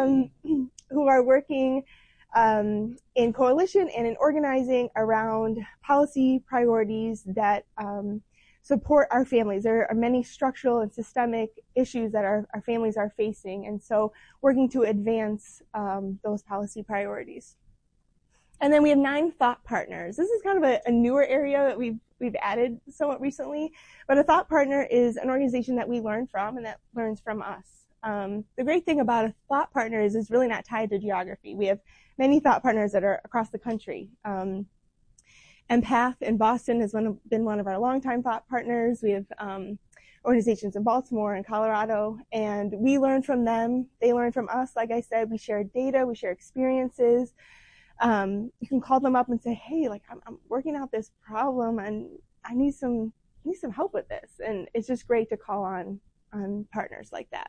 who are working in coalition and in organizing around policy priorities that support our families. There are many structural and systemic issues that our families are facing, and so working to advance those policy priorities. And then we have 9 thought partners. This is kind of a newer area that we've added somewhat recently, but a thought partner is an organization that we learn from and that learns from us. The great thing about a thought partner is it's really not tied to geography. We have many thought partners that are across the country. Empath in Boston has been one of our longtime thought partners. We have organizations in Baltimore and Colorado, and we learn from them. They learn from us. Like I said, we share data, we share experiences. You can call them up and say, hey, like I'm working out this problem and I need some help with this. And it's just great to call on partners like that.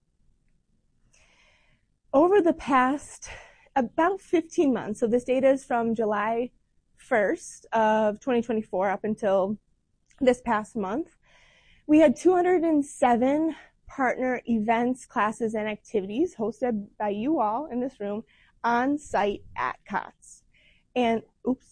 Over the past about 15 months, so this data is from July 1st of 2024 up until this past month, we had 207 partner events, classes, and activities hosted by you all in this room on site at COTS. And,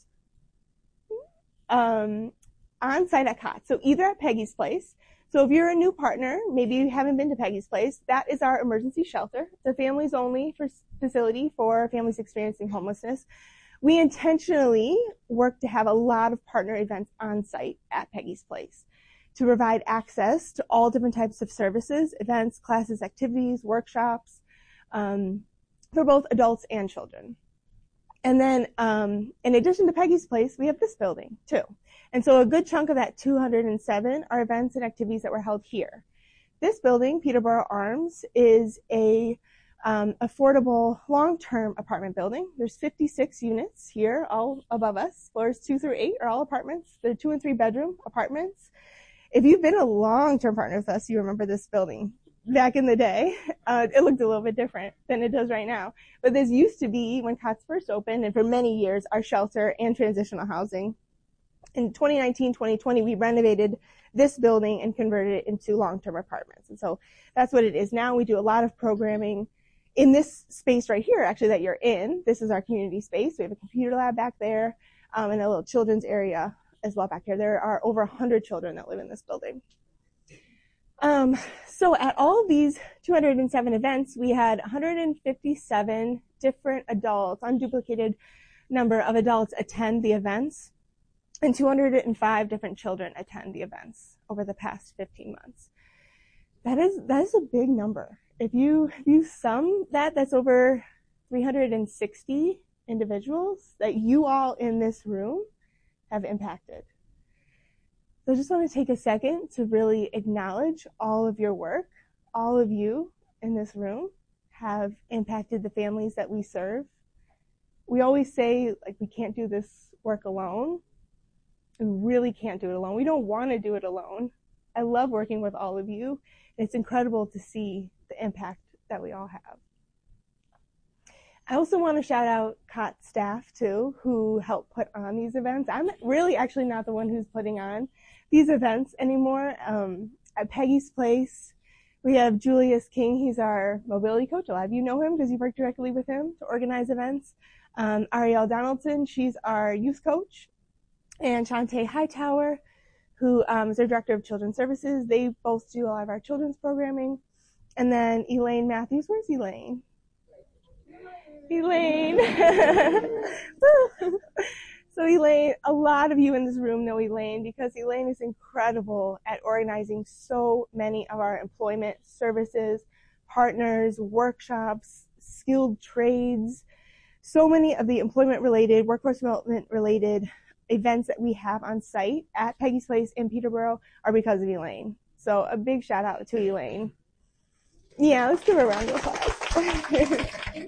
on site at COTS. So either at Peggy's Place. So if you're a new partner, maybe you haven't been to Peggy's Place, that is our emergency shelter. It's a families only facility for families experiencing homelessness. We intentionally work to have a lot of partner events on site at Peggy's Place to provide access to all different types of services, events, classes, activities, workshops, for both adults and children. And then, in addition to Peggy's Place, we have this building too. And so a good chunk of that 207 are events and activities that were held here. This building, Peterborough Arms, is a affordable long-term apartment building. There's 56 units here, all above us. Floors 2 through 8 are all apartments. They're 2 and 3 bedroom apartments. If you've been a long-term partner with us, you remember this building. Back in the day, it looked a little bit different than it does right now. But this used to be, when COTS first opened, and for many years, our shelter and transitional housing. In 2019, 2020, we renovated this building and converted it into long-term apartments. And so that's what it is now. We do a lot of programming in this space right here, actually, that you're in. This is our community space. We have a computer lab back there, and a little children's area as well back here. There are over 100 children that live in this building. So at all of these 207 events, we had 157 different adults, unduplicated number of adults attend the events, and 205 different children attend the events over the past 15 months. That is a big number. If you sum that, that's over 360 individuals that you all in this room have impacted. So I just want to take a second to really acknowledge all of your work. All of you in this room have impacted the families that we serve. We always say, like, we can't do this work alone. We really can't do it alone. We don't want to do it alone. I love working with all of you. It's incredible to see the impact that we all have. I also want to shout out COTS staff, too, who help put on these events. I'm really actually not the one who's putting on these events anymore. At Peggy's Place, we have Julius King. He's our mobility coach. A lot of you know him because you work directly with him to organize events. Ariel Donaldson, she's our youth coach. And Shantae Hightower, who is our director of children's services. They both do a lot of our children's programming. And then Elaine Matthews. Where's Elaine? Elaine. So Elaine, a lot of you in this room know Elaine because Elaine is incredible at organizing so many of our employment services, partners, workshops, skilled trades. So many of the employment-related, workforce development-related events that we have on site at Peggy's Place in Peterborough are because of Elaine. So a big shout out to Elaine. Yeah, let's give her a round of applause.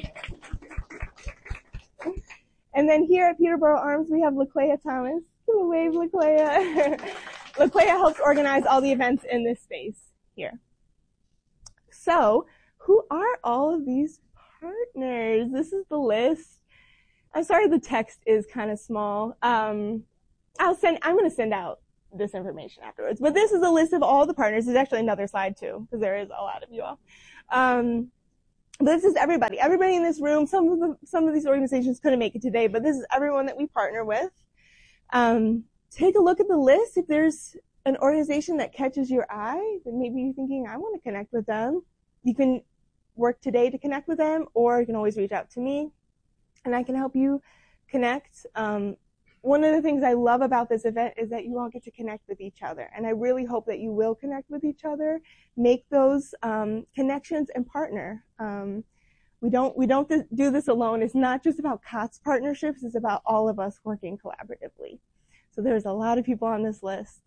And then here at Peterborough Arms, we have LaClaya Thomas. Give a wave, LaClaya. LaClaya helps organize all the events in this space here. So, who are all of these partners? This is the list. I'm sorry the text is kind of small. I'm going to send out this information afterwards. But this is a list of all the partners. There's actually another slide too, because there is a lot of you all. But this is everybody in this room. Some of these organizations couldn't make it today, but this is everyone that we partner with. Take a look at the list. If there's an organization that catches your eye, then maybe you're thinking, I want to connect with them. You can work today to connect with them, or you can always reach out to me, and I can help you connect. One of the things I love about this event is that you all get to connect with each other, and I really hope that you will connect with each other, make those connections, and partner. We don't do this alone. It's not just about COTS partnerships. It's about all of us working collaboratively. So there's a lot of people on this list.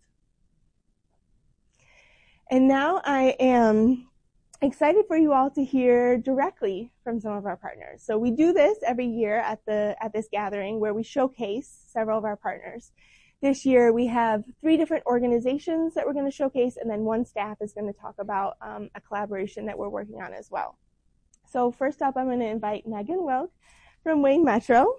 And now I am excited for you all to hear directly from some of our partners. So we do this every year at this gathering where we showcase several of our partners. This year we have 3 different organizations that we're going to showcase, and then one staff is going to talk about a collaboration that we're working on as well. So first up, I'm going to invite Megan Wilk from Wayne Metro.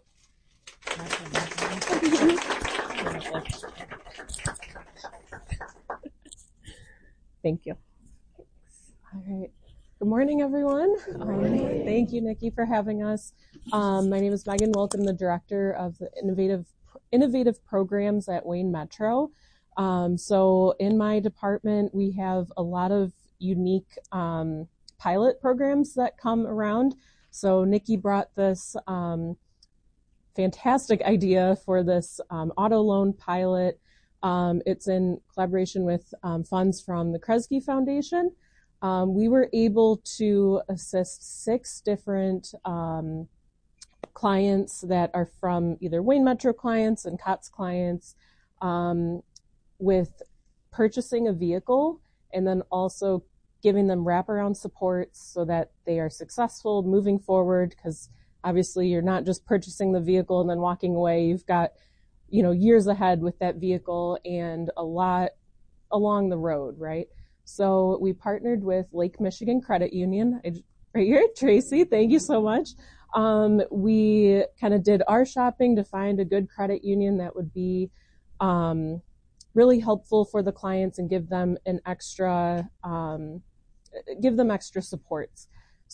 Thank you. All right. Good morning, everyone. Thank you, Nikki, for having us. My name is Megan Wilk. I'm the director of the innovative programs at Wayne Metro. So in my department, we have a lot of unique pilot programs that come around. So Nikki brought this fantastic idea for this auto loan pilot. It's in collaboration with funds from the Kresge Foundation. We were able to assist 6 different clients that are from either Wayne Metro clients and COTS clients with purchasing a vehicle, and then also giving them wraparound supports so that they are successful moving forward, because obviously you're not just purchasing the vehicle and then walking away. You've got, years ahead with that vehicle and a lot along the road, right? So we partnered with Lake Michigan Credit Union, right here, Tracy, thank you so much. We kind of did our shopping to find a good credit union that would be really helpful for the clients and give them extra supports.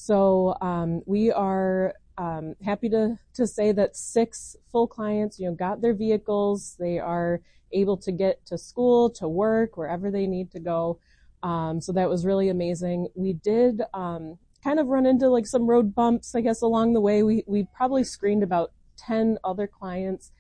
So we are happy to say that 6 full clients, got their vehicles. They are able to get to school, to work, wherever they need to go. So that was really amazing. We did kind of run into like some road bumps, I guess, along the way. We probably screened about 10 other clients.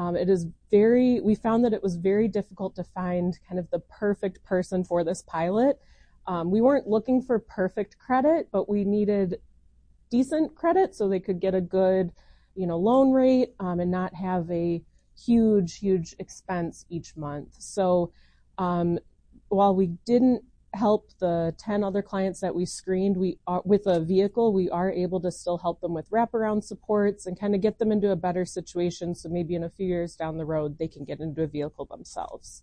We found that it was very difficult to find kind of the perfect person for this pilot. We weren't looking for perfect credit, but we needed decent credit so they could get a good, loan rate, and not have a huge expense each month. So, while we didn't help the 10 other clients that we screened with a vehicle, we are able to still help them with wraparound supports and kind of get them into a better situation. So maybe in a few years down the road, they can get into a vehicle themselves.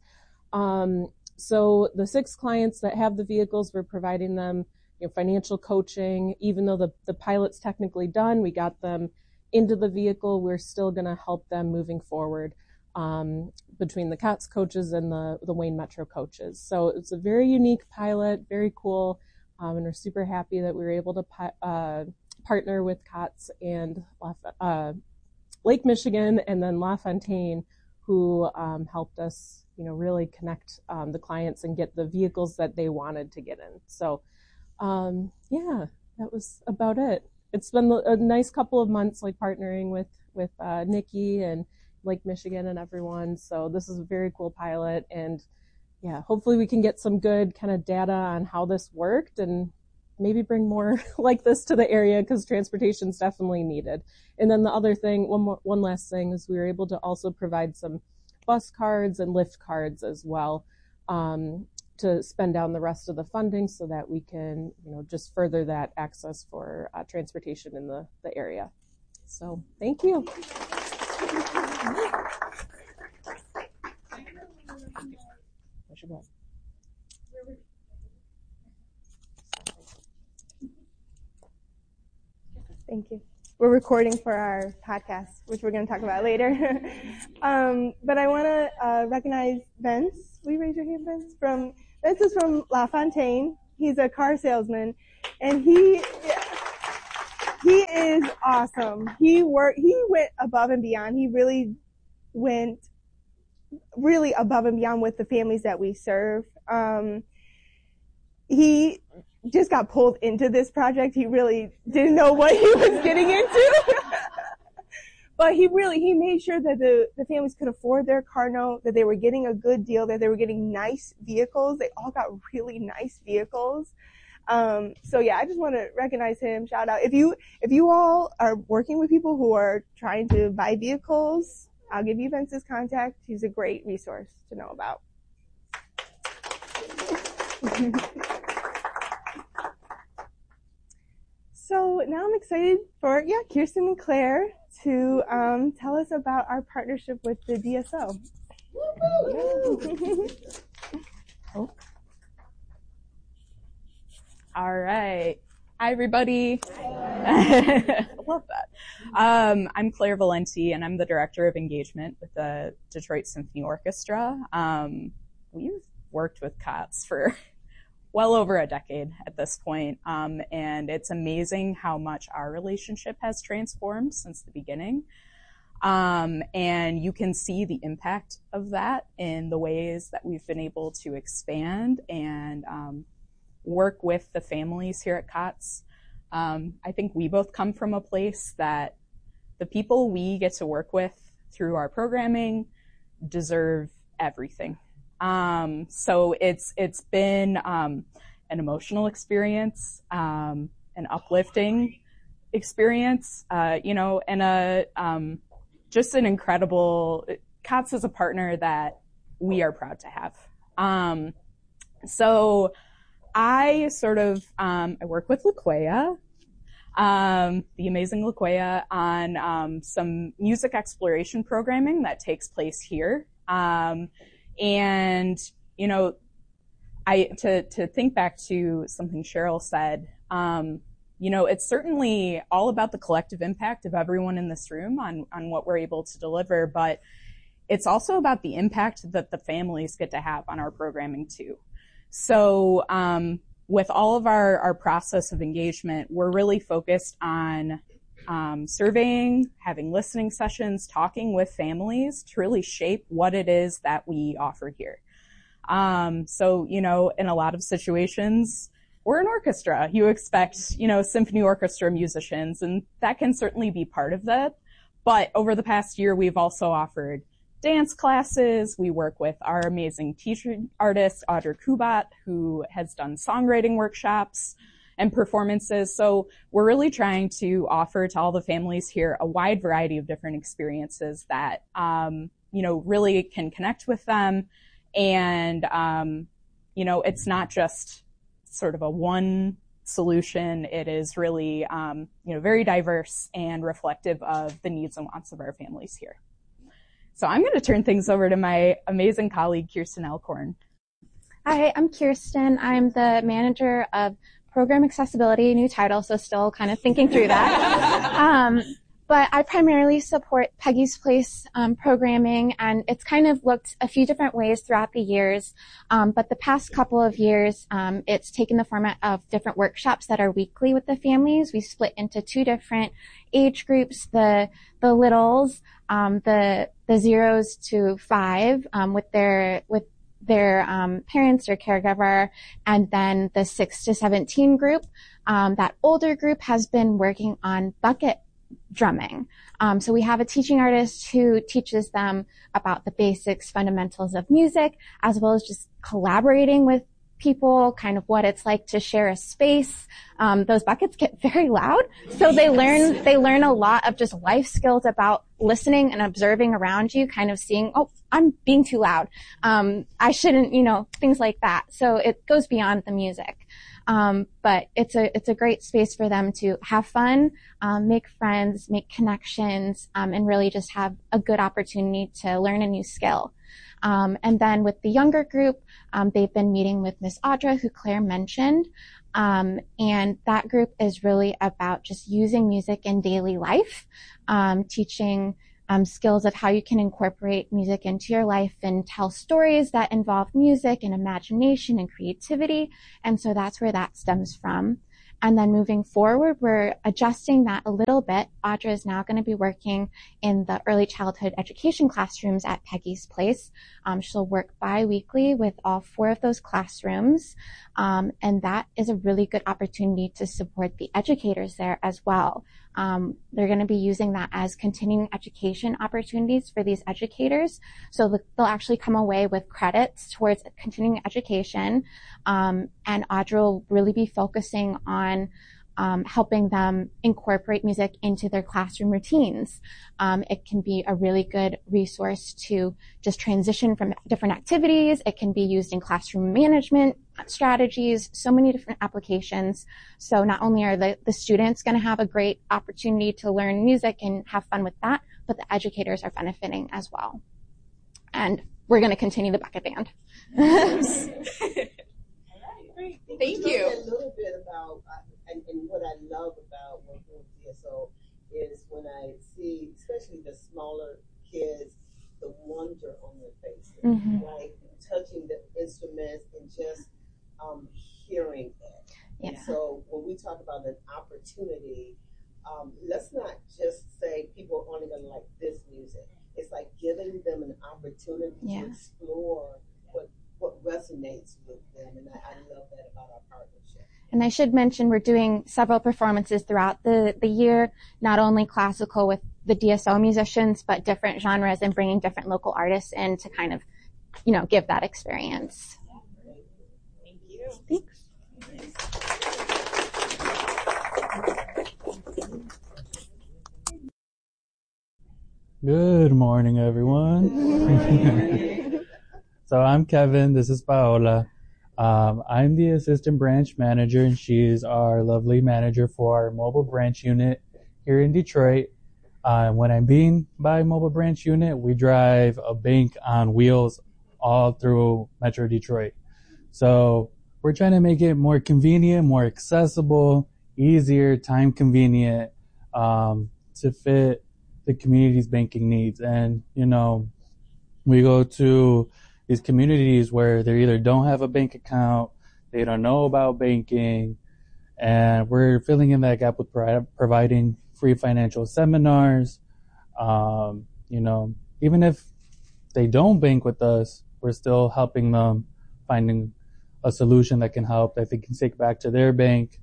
So the 6 clients that have the vehicles, we're providing them financial coaching. Even though the pilot's technically done, we got them into the vehicle, we're still going to help them moving forward between the COTS coaches and the Wayne Metro coaches. So it's a very unique pilot, very cool, and we're super happy that we were able to partner with COTS and Lake Michigan and then LaFontaine, who helped us really connect the clients and get the vehicles that they wanted to get in. So yeah, that was about it. It's been a nice couple of months, like partnering with Nikki and Lake Michigan and everyone. So this is a very cool pilot, and yeah, hopefully we can get some good kind of data on how this worked and maybe bring more like this to the area, because transportation is definitely needed. And then the other thing, one last thing, is we were able to also provide some bus cards and Lyft cards as well, to spend down the rest of the funding so that we can, just further that access for transportation in the area. So thank you. Thank you. We're recording for our podcast, which we're going to talk about later. But I want to recognize Vince. Will you raise your hand, Vince? Vince is from LaFontaine. He's a car salesman, and he He is awesome. He went above and beyond. He really went above and beyond with the families that we serve. He just got pulled into this project. He really didn't know what he was getting into. But he made sure that the families could afford their car note, that they were getting a good deal, that they were getting nice vehicles. They all got really nice vehicles. So yeah, I just want to recognize him. Shout out. If you all are working with people who are trying to buy vehicles, I'll give you Vince's contact. He's a great resource to know about. So now I'm excited for, Kirsten and Claire to tell us about our partnership with the DSO. Oh. All right. Hi, everybody. I love that. I'm Claire Valenti, and I'm the Director of Engagement with the Detroit Symphony Orchestra. We've worked with COTS for well over a decade at this point, and it's amazing how much our relationship has transformed since the beginning. And you can see the impact of that in the ways that we've been able to expand and work with the families here at COTS. I think we both come from a place that the people we get to work with through our programming deserve everything. So it's been an emotional experience, an uplifting experience, and just an incredible. COTS is a partner that we are proud to have. So I I work with LaQuaya, the amazing LaQuaya, on some music exploration programming that takes place here. And, to think back to something Cheryl said, it's certainly all about the collective impact of everyone in this room on what we're able to deliver, but it's also about the impact that the families get to have on our programming too. So, with all of our process of engagement, we're really focused on surveying, having listening sessions, talking with families to really shape what it is that we offer here. So, in a lot of situations, we're an orchestra. You expect, symphony orchestra musicians, and that can certainly be part of that. But over the past year, we've also offered dance classes. We work with our amazing teacher artist, Audra Kubat, who has done songwriting workshops and performances. So we're really trying to offer to all the families here a wide variety of different experiences that, really can connect with them. And, it's not just sort of a one solution. It is really, very diverse and reflective of the needs and wants of our families here. So I'm going to turn things over to my amazing colleague, Kirsten Elkhorn. Hi, I'm Kirsten. I'm the manager of program accessibility, new title, so still kind of thinking through that. But I primarily support Peggy's Place programming, and it's kind of looked a few different ways throughout the years. But the past couple of years, it's taken the format of different workshops that are weekly with the families. We split into two different age groups, the littles, the 0 to 5, with their parents or caregiver, and then the 6 to 17 group. That older group has been working on bucket drumming. So we have a teaching artist who teaches them about the basics, fundamentals of music, as well as just collaborating with people, kind of what it's like to share a space. Those buckets get very loud, so they learn a lot of just life skills about listening and observing around you, kind of seeing, oh, I'm being too loud. I shouldn't, things like that. So it goes beyond the music. But it's a great space for them to have fun, make friends, make connections, and really just have a good opportunity to learn a new skill. And then with the younger group, they've been meeting with Miss Audra, who Claire mentioned. And that group is really about just using music in daily life, teaching skills of how you can incorporate music into your life and tell stories that involve music and imagination and creativity. And so that's where that stems from. And then moving forward, we're adjusting that a little bit. Audra is now going to be working in the early childhood education classrooms at Peggy's Place. She'll work bi-weekly with all 4 of those classrooms. And that is a really good opportunity to support the educators there as well. They're going to be using that as continuing education opportunities for these educators. So they'll actually come away with credits towards continuing education. And Audra will really be focusing on helping them incorporate music into their classroom routines. It can be a really good resource to just transition from different activities. It can be used in classroom management strategies, so many different applications. So not only are the students going to have a great opportunity to learn music and have fun with that, but the educators are benefiting as well. And we're going to continue the bucket band. Thank you. A little bit about, and what I love about working with DSO is when I see, especially the smaller kids, the wonder on their faces, like touching the instruments and just hearing it. Yeah. And so when we talk about an opportunity, let's not just say people are only going to like this music. It's like giving them an opportunity to explore what resonates with them, and I love that about our partnership. And I should mention we're doing several performances throughout the year, not only classical with the DSO musicians, but different genres and bringing different local artists in to kind of, give that experience. Thank you. Thanks. Good morning, everyone. So I'm Kevin. This is Paola. I'm the assistant branch manager, and she is our lovely manager for our mobile branch unit here in Detroit. When I'm being by mobile branch unit, we drive a bank on wheels all through Metro Detroit. So we're trying to make it more convenient, more accessible, easier, time convenient, to fit the community's banking needs. And, we go to these communities where they either don't have a bank account, they don't know about banking, and we're filling in that gap with providing free financial seminars. Even if they don't bank with us, we're still helping them finding a solution that can help, that they can take back to their bank,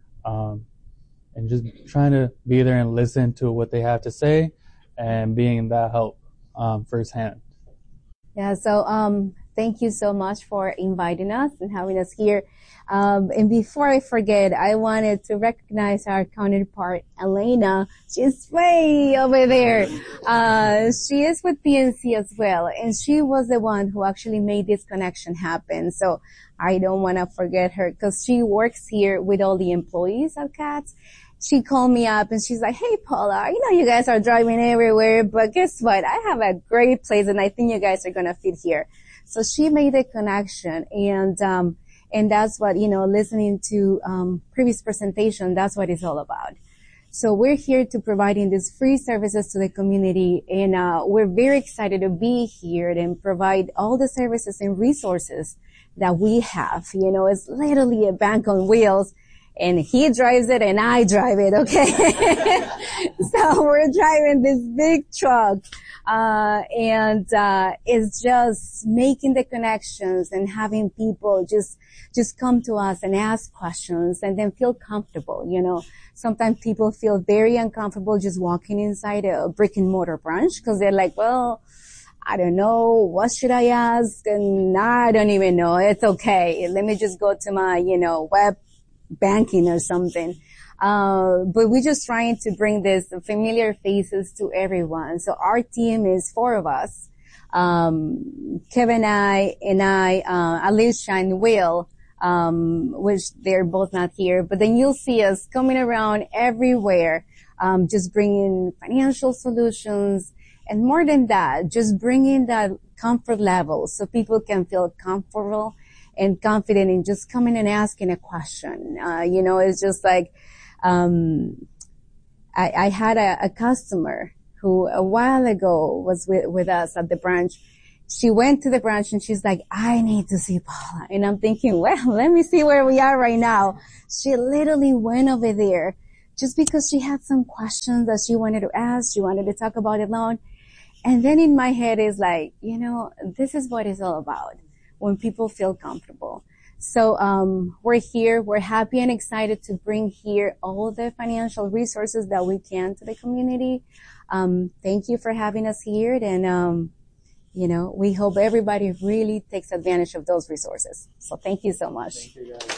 and just trying to be there and listen to what they have to say and being that help firsthand. Yeah, so thank you so much for inviting us and having us here. And before I forget, I wanted to recognize our counterpart, Elena. She's way over there. She is with PNC as well, and she was the one who actually made this connection happen. So I don't want to forget her because she works here with all the employees at CATS. She called me up and she's like, hey, Paula, I know you guys are driving everywhere, but guess what? I have a great place and I think you guys are going to fit here. So she made a connection, and that's what, listening to, previous presentation, that's what it's all about. So we're here to providing these free services to the community, and, we're very excited to be here and provide all the services and resources that we have. It's literally a bank on wheels. And he drives it and I drive it, okay? So we're driving this big truck, and it's just making the connections and having people just come to us and ask questions and then feel comfortable, Sometimes people feel very uncomfortable just walking inside a brick and mortar branch because they're like, well, I don't know, what should I ask? And I don't even know. It's okay. Let me just go to my, web banking or something. But we're just trying to bring this familiar faces to everyone. So our team is 4 of us. Kevin and I, Alicia and Will, which they're both not here, but then you'll see us coming around everywhere, just bringing financial solutions. And more than that, just bringing that comfort level so people can feel comfortable and confident in just coming and asking a question. It's just like, I had a customer who a while ago was with us at the branch. she went to the branch and she's like, I need to see Paula. And I'm thinking, well, let me see where we are right now. She literally went over there just because she had some questions that she wanted to ask. She wanted to talk about it alone. And then in my head is like, this is what it's all about when people feel comfortable. So, we're here. We're happy and excited to bring here all the financial resources that we can to the community. Thank you for having us here. And, we hope everybody really takes advantage of those resources. So thank you so much. Thank you, guys.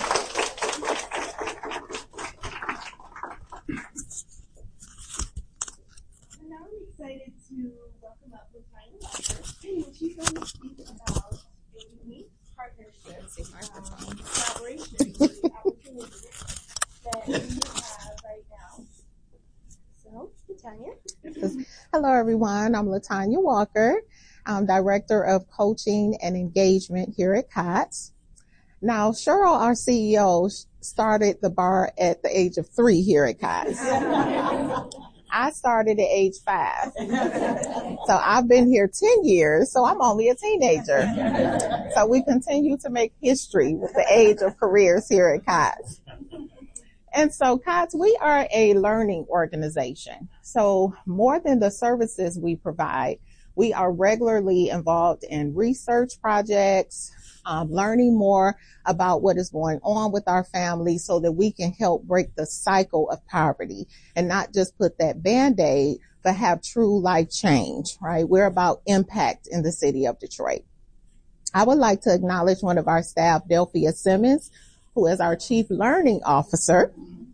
And now I'm excited to welcome up Latanya Walker. She's going to speak about a unique partnership, collaboration, opportunity that we have right now. So, Latanya. Hello, everyone. I'm Latanya Walker. I'm Director of Coaching and Engagement here at COTS. Now, Cheryl, our CEO, started the bar at the age of 3 here at COTS. I started at age 5. So I've been here 10 years, so I'm only a teenager. So we continue to make history with the age of careers here at COTS. And so COTS, we are a learning organization. So more than the services we provide, we are regularly involved in research projects, learning more about what is going on with our families so that we can help break the cycle of poverty and not just put that Band-Aid, but have true life change, right? We're about impact in the city of Detroit. I would like to acknowledge one of our staff, Delphia Simmons, who is our Chief Learning Officer.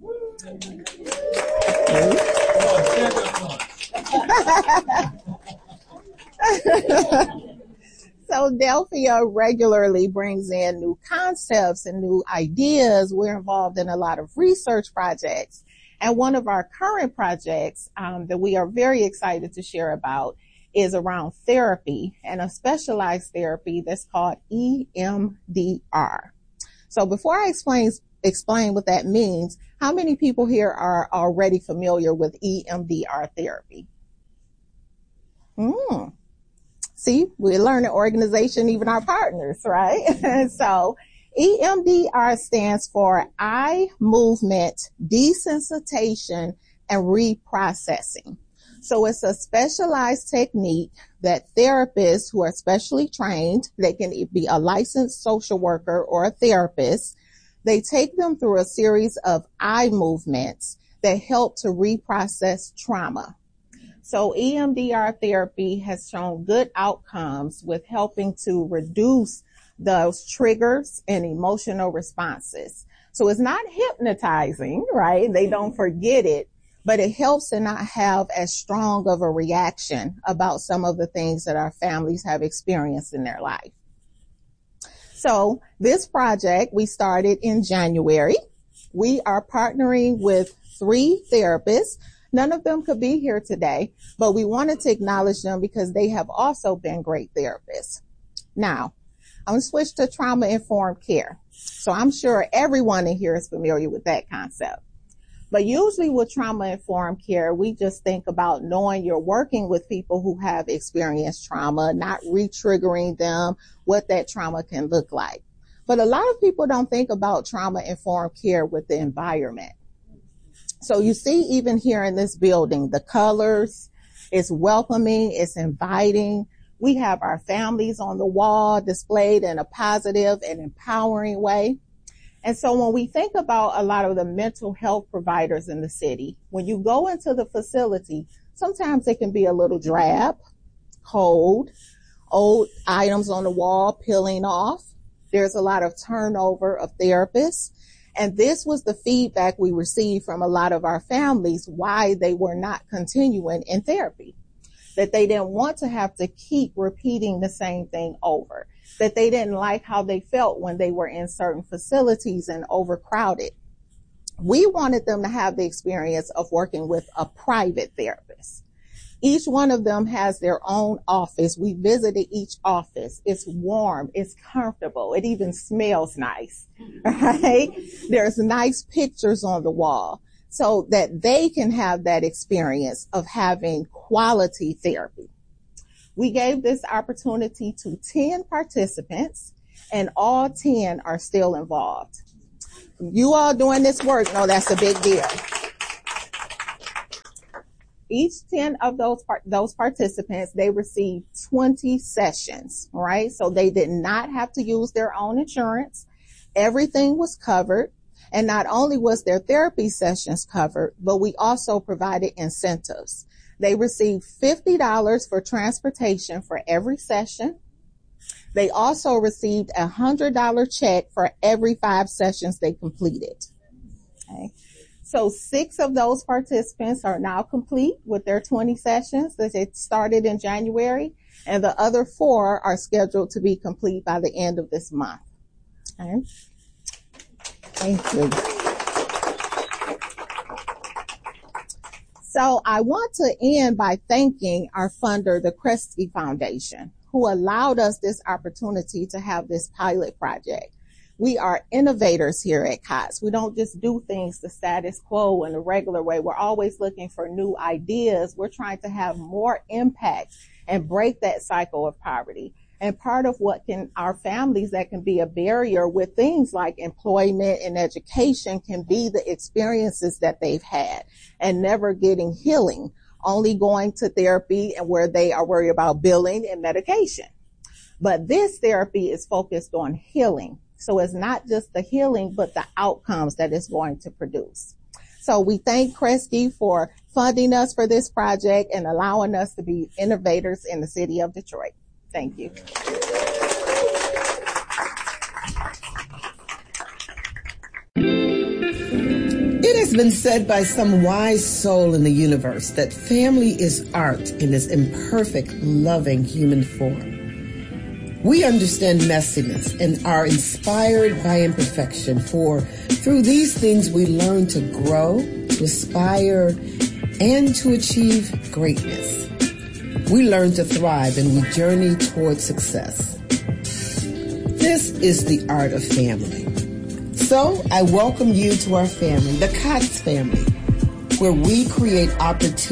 So Delphia regularly brings in new concepts and new ideas. We're involved in a lot of research projects. And one of our current projects that we are very excited to share about is around therapy, and a specialized therapy that's called EMDR. So before I explain what that means, how many people here are already familiar with EMDR therapy? See, we're a learning organization, even our partners, right? So EMDR stands for eye movement desensitization and reprocessing. So it's a specialized technique that therapists who are specially trained, they can be a licensed social worker or a therapist, they take them through a series of eye movements that help to reprocess trauma. So EMDR therapy has shown good outcomes with helping to reduce those triggers and emotional responses. So it's not hypnotizing, right? They don't forget it, but it helps to not have as strong of a reaction about some of the things that our families have experienced in their life. So this project we started in January. We are partnering with 3 therapists. None of them could be here today, but we wanted to acknowledge them because they have also been great therapists. Now, I'm going to switch to trauma-informed care. So I'm sure everyone in here is familiar with that concept. But usually with trauma-informed care, we just think about knowing you're working with people who have experienced trauma, not re-triggering them, what that trauma can look like. But a lot of people don't think about trauma-informed care with the environment. So you see, even here in this building, the colors, it's welcoming, it's inviting. We have our families on the wall displayed in a positive and empowering way. And so when we think about a lot of the mental health providers in the city, when you go into the facility, sometimes it can be a little drab, cold, old items on the wall peeling off. There's a lot of turnover of therapists. And this was the feedback we received from a lot of our families, why they were not continuing in therapy, that they didn't want to have to keep repeating the same thing over, that they didn't like how they felt when they were in certain facilities and overcrowded. We wanted them to have the experience of working with a private therapist. Each one of them has their own office. We visited each office. It's warm. It's comfortable. It even smells nice, right? There's nice pictures on the wall so that they can have that experience of having quality therapy. We gave this opportunity to 10 participants, and all 10 are still involved. You all doing this work know that's a big deal. Each 10 of those participants, they received 20 sessions, right? So they did not have to use their own insurance. Everything was covered. And not only was their therapy sessions covered, but we also provided incentives. They received $50 for transportation for every session. They also received a $100 check for every 5 sessions they completed. Okay. So 6 of those participants are now complete with their 20 sessions that they started in January, and the other 4 are scheduled to be complete by the end of this month. Okay. Thank you. So I want to end by thanking our funder, the Kresge Foundation, who allowed us this opportunity to have this pilot project. We are innovators here at COTS. We don't just do things the status quo in a regular way. We're always looking for new ideas. We're trying to have more impact and break that cycle of poverty. And part of what can our families that can be a barrier with things like employment and education can be the experiences that they've had and never getting healing, only going to therapy and where they are worried about billing and medication. But this therapy is focused on healing. So it's not just the healing, but the outcomes that it's going to produce. So we thank Kresge for funding us for this project and allowing us to be innovators in the city of Detroit. Thank you. It has been said by some wise soul in the universe that family is art in its imperfect, loving human form. We understand messiness and are inspired by imperfection, for through these things we learn to grow, to aspire, and to achieve greatness. We learn to thrive and we journey towards success. This is the art of family. So I welcome you to our family, the COTS family, where we create opportunities